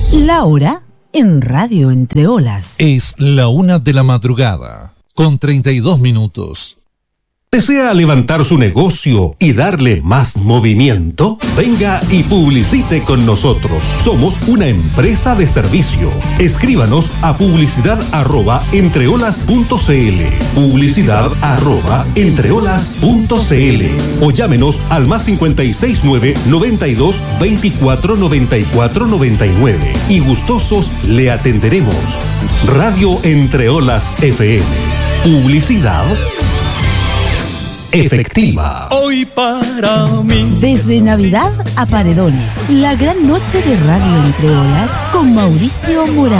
La hora en Radio Entre Olas. Es la 1:00 con 32 minutos. ¿Desea levantar su negocio y darle más movimiento? Venga y publicite con nosotros. Somos una empresa de servicio. Escríbanos a publicidad@entreolas.cl, publicidad@entreolas.cl, o llámenos al +569 92 24 94 99 y gustosos le atenderemos. Radio Entre Olas FM. Publicidad efectiva. Hoy para mí. Desde Navidad a Paredones, la gran noche de Radio Entre Olas con Mauricio Morales.